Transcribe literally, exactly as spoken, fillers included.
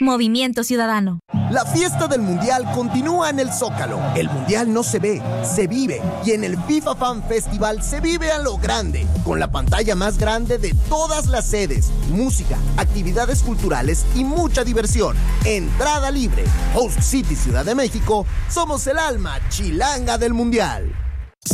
Movimiento Ciudadano. La fiesta del Mundial continúa en el Zócalo. El Mundial no se ve, se vive. Y en el FIFA Fan Festival se vive a lo grande, con la pantalla más grande de todas las sedes, música, actividades culturales y mucha diversión. Entrada libre. Host City Ciudad de México, somos el alma chilanga del Mundial.